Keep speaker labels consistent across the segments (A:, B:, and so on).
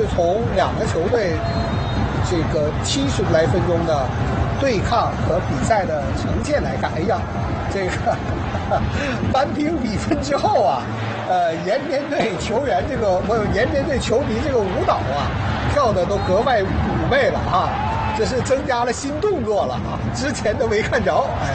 A: 从两个球队这个70来分钟的对抗和比赛的呈现来看，哎呀，这个扳平比分之后啊，延边队球员延边队球迷这个舞蹈啊，跳的都格外妩媚了啊，这是增加了新动作了啊，之前都没看着，哎。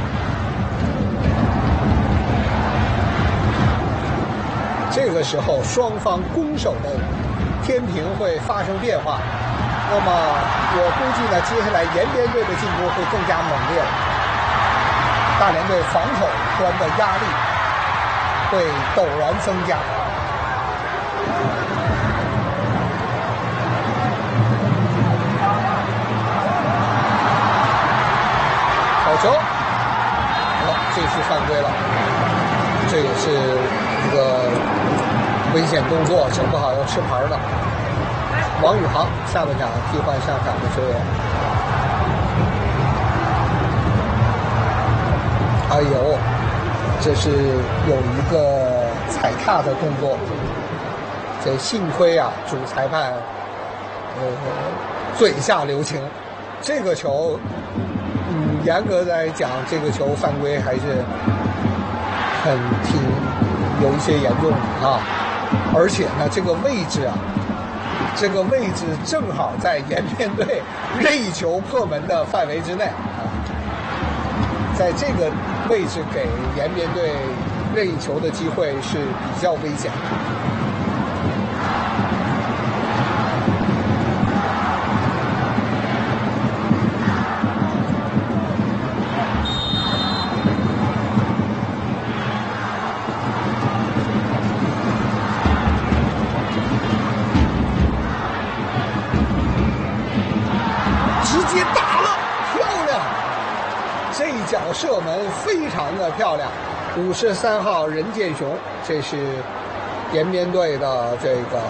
A: 这个时候，双方攻守的天平会发生变化。那么，我估计呢，接下来延边队的进攻会更加猛烈了。大连队防守端的压力会陡然增加。好球！这次犯规了，这也是一个危险动作，整不好要吃牌了。王宇航下半场替换上场的球员。哎呦，这是有一个踩踏的动作，这幸亏啊，主裁判嘴下留情。这个球，严格来讲，这个球犯规还是挺有一些严重的啊。而且呢，这个位置正好在延边队任意球破门的范围之内啊，在这个位置给延边队任意球的机会是比较危险的。脚射门非常的漂亮，53号任建雄，这是延边队的这个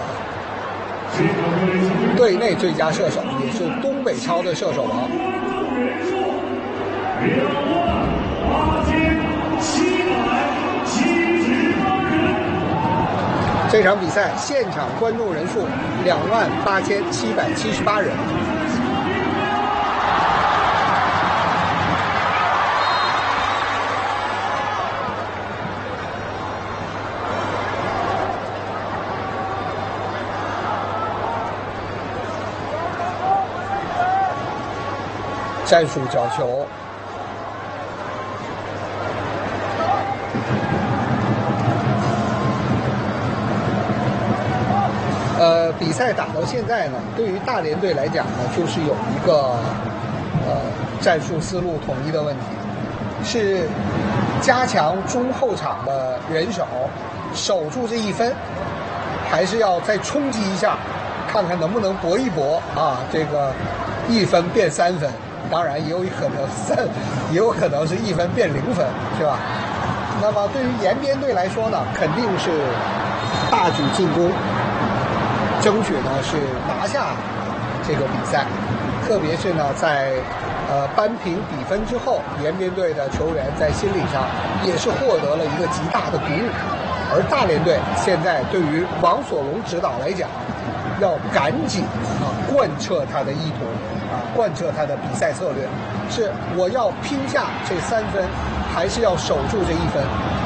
A: 队内最佳射手，也是东北超的射手王。这场比赛现场观众人数28778人。战术角球，比赛打到现在呢，对于大连队来讲呢，就是有一个战术思路统一的问题，是加强中后场的人手，守住这1分，还是要再冲击一下，看看能不能搏一搏啊？这个1分变3分。当然也有可能是1分变0分，是吧？那么对于延边队来说呢，肯定是大举进攻，争取呢是拿下这个比赛。特别是呢，在扳平比分之后，延边队的球员在心理上也是获得了一个极大的鼓舞。而大连队现在对于王所龙指导来讲，要赶紧贯彻他的意图。贯彻他的比赛策略，是我要拼下这3分，还是要守住这1分？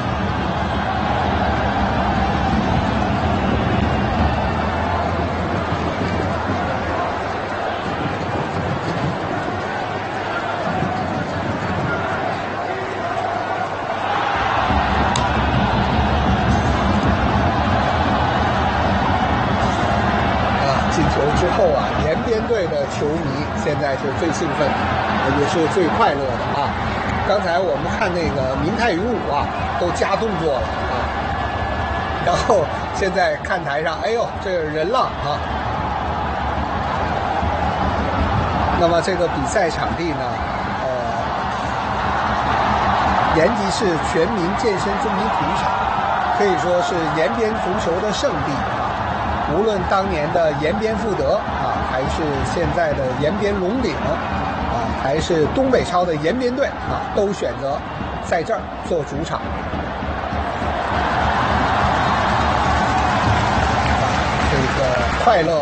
A: 进球之后啊，延边队的球迷现在是最兴奋的，也是最快乐的啊！刚才我们看那个民泰云武啊，都加动作了啊，然后现在看台上，哎呦，这人浪啊！那么这个比赛场地呢，延吉市全民健身中心体育场，可以说是延边足球的圣地。无论当年的延边富德啊，还是现在的延边龙鼎啊，还是东北超的延边队啊，都选择在这儿做主场。这个快乐。